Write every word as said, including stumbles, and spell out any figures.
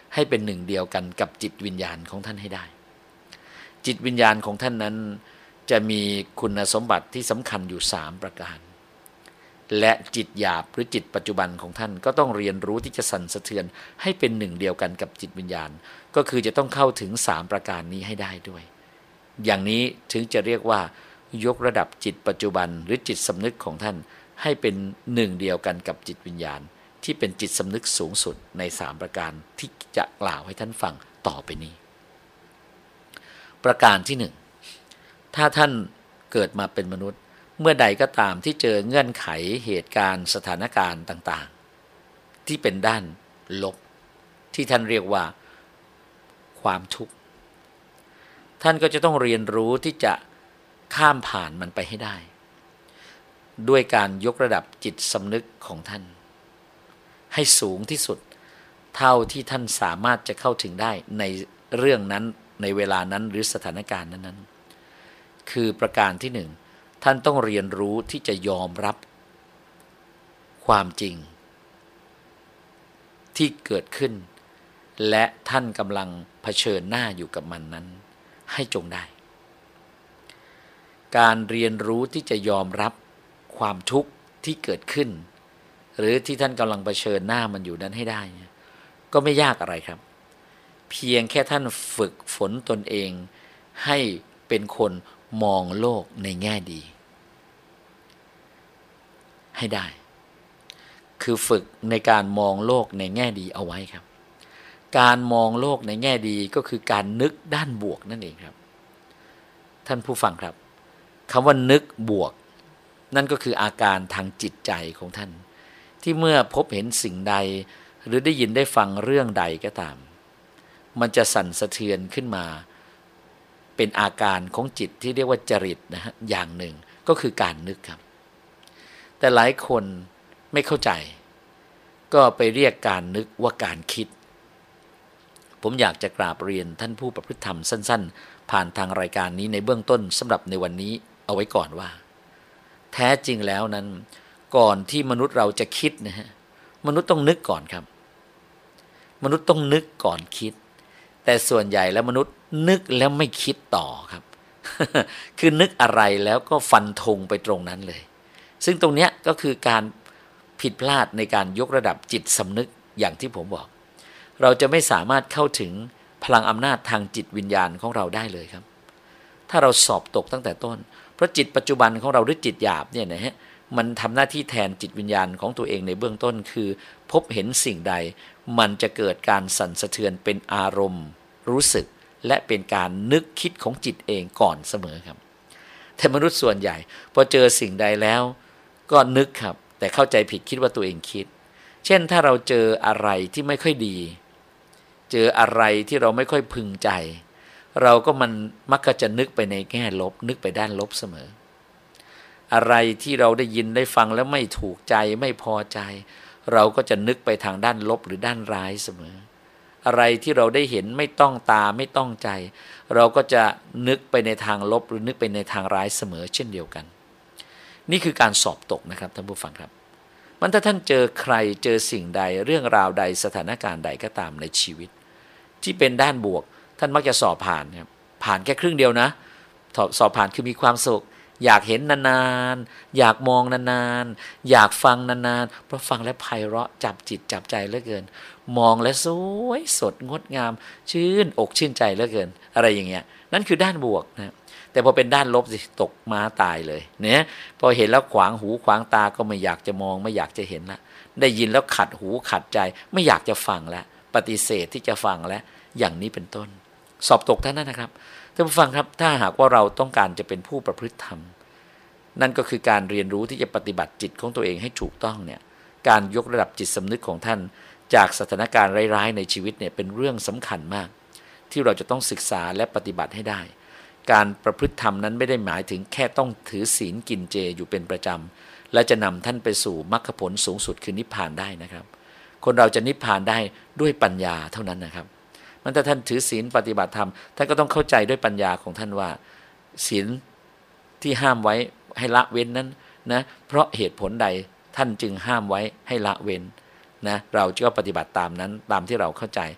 ให้เป็นหนึ่งเดียวกันกับจิตวิญญาณของท่านให้ได้จิตวิญญาณของท่านนั้นจะมีคุณสมบัติที่สำคัญอยู่สามประการและจิตหยาบหรือจิตปัจจุบันของท่านก็ต้องเรียนรู้ที่จะสั่นสะเทือนให้เป็นหนึ่งเดียวกันกับจิตวิญญาณก็คือจะต้องเข้าถึงสามประการนี้ให้ได้ด้วยอย่างนี้ถึงจะเรียกว่ายกระดับจิตปัจจุบันหรือจิตสำนึกของท่านให้เป็นหนึ่งเดียวกันกับจิตวิญญาณที่เป็นจิตสำนึกสูงสุดในสามประการที่จะกล่าวให้ท่านฟังต่อไปนี้ประการที่หนึ่งถ้าท่านเกิดมาเป็นมนุษย์เมื่อใดก็ตามที่เจอเงื่อนไขเหตุการณ์สถานการณ์ต่างๆที่เป็นด้านลบที่ท่านเรียกว่าความทุกข์ท่านก็จะต้องเรียนรู้ที่จะข้ามผ่านมันไปให้ได้ด้วยการยกระดับจิตสำนึกของท่านให้สูงที่สุดเท่าที่ท่านสามารถจะเข้าถึงได้ในเรื่องนั้นในเวลานั้นหรือสถานการณ์นั้นๆคือประการที่หนึ่งท่านต้องเรียนรู้ที่จะยอมรับความจริงที่เกิดขึ้นและท่านกำลังเผชิญหน้าอยู่กับมันนั้นให้จงได้การเรียนรู้ที่จะยอมรับความทุกข์ที่เกิดขึ้นหรือที่ท่านกำลังเผชิญหน้ามันอยู่นั้นให้ได้ก็ไม่ยากอะไรครับเพียงแค่ท่านฝึกฝนตนเองให้เป็นคนมองโลกในแง่ดีให้ได้คือฝึกในการมองโลกในแง่ดีเอาไว้ครับการมองโลกในแง่ดีก็คือการนึกด้านบวกนั่นเองครับท่านผู้ฟังครับคำว่านึกบวกนั่นก็คืออาการทางจิตใจของท่านที่เมื่อพบเห็นสิ่งใดหรือได้ยินได้ฟังเรื่องใดก็ตามมันจะสั่นสะเทือนขึ้นมาเป็นอาการของจิตที่เรียกว่าจริตนะฮะอย่างหนึ่งก็คือการนึกครับแต่หลายคนไม่เข้าใจก็ไปเรียกการนึกว่าการคิดผมอยากจะกราบเรียนท่านผู้ประพฤติธรรมสั้นๆผ่านทางรายการนี้ในเบื้องต้นสำหรับในวันนี้เอาไว้ก่อนว่าแท้จริงแล้วนั้นก่อนที่มนุษย์เราจะคิดนะฮะมนุษย์ต้องนึกก่อนครับมนุษย์ต้องนึกก่อนคิดแต่ส่วนใหญ่แล้วมนุษย์นึกแล้วไม่คิดต่อครับ คือนึกอะไรแล้วก็ฟันธงไปตรงนั้นเลยซึ่งตรงเนี้ยก็คือการผิดพลาดในการยกระดับจิตสำนึกอย่างที่ผมบอกเราจะไม่สามารถเข้าถึงพลังอำนาจทางจิตวิญญาณของเราได้เลยครับถ้าเราสอบตกตั้งแต่ต้นเพราะจิตปัจจุบันของเราหรือจิตหยาบเนี่ยนะฮะมันทำหน้าที่แทนจิตวิญญาณของตัวเองในเบื้องต้นคือพบเห็นสิ่งใดมันจะเกิดการสั่นสะเทือนเป็นอารมณ์รู้สึกและเป็นการนึกคิดของจิตเองก่อนเสมอครับแต่มนุษย์ส่วนใหญ่พอเจอสิ่งใดแล้วก็นึกครับแต่เข้าใจผิดคิดว่าตัวเองคิดเช่นถ้าเราเจออะไรที่ไม่ค่อยดีเจออะไรที่เราไม่ค่อยพึงใจเราก็มันมักจะนึกไปในแง่ลบนึกไปด้านลบเสมออะไรที่เราได้ยินได้ฟังแล้วไม่ถูกใจไม่พอใจเราก็จะนึกไปทางด้านลบหรือด้านร้ายเสมออะไรที่เราได้เห็นไม่ต้องตาไม่ต้องใจเราก็จะนึกไปในทางลบหรือนึกไปในทางร้ายเสมอเช่นเดียวกันนี่คือการสอบตกนะครับท่านผู้ฟังครับมันถ้าท่านเจอใครเจอสิ่งใดเรื่องราวใดสถานการณ์ใดก็ตามในชีวิตที่เป็นด้านบวกท่านมักจะสอบผ่านครับผ่านแค่ครึ่งเดียวนะสอบผ่านคือมีความสุขอยากเห็นนานๆอยากมองนานๆอยากฟังนานๆเพราะฟังแล้วไพเราะจับจิตจับใจเหลือเกินมองแล้วสวยสดงดงามชื่นอกชื่นใจเหลือเกินอะไรอย่างเงี้ยนั่นคือด้านบวกนะแต่พอเป็นด้านลบสิตกม้าตายเลยเนี่ยพอเห็นแล้วขวางหูขวางตาก็ไม่อยากจะมองไม่อยากจะเห็นละได้ยินแล้วขัดหูขัดใจไม่อยากจะฟังแล้วปฏิเสธที่จะฟังแล้วอย่างนี้เป็นต้นสอบตกท่านนั้นนะครับท่านผู้ฟังครับถ้าหากว่าเราต้องการจะเป็นผู้ประพฤติธรรมนั่นก็คือการเรียนรู้ที่จะปฏิบัติจิตของตัวเองให้ถูกต้องเนี่ยการยกระดับจิตสำนึกของท่านจากสถานการณ์ร้ายๆในชีวิตเนี่ยเป็นเรื่องสำคัญมากที่เราจะต้องศึกษาและปฏิบัติให้ได้การประพฤติธรรมนั้นไม่ได้หมายถึงแค่ต้องถือศีลกินเจอยู่เป็นประจำและจะนำท่านไปสู่มรรคผลสูงสุดคือนิพพานได้นะครับคนเราจะนิพพานได้ด้วยปัญญาเท่านั้นนะครับมันถ้าท่านถือศีลปฏิบัติธรรมท่านก็ต้องเข้าใจด้วยปัญญาของท่านว่าศีลที่ห้ามไว้ให้ละเว้นนั้นนะเพราะเหตุผลใดท่านจึงห้ามไว้ให้ละเว้นนะเราก็ปฏิบัติตามนั้นตามที่เราเข้าใจ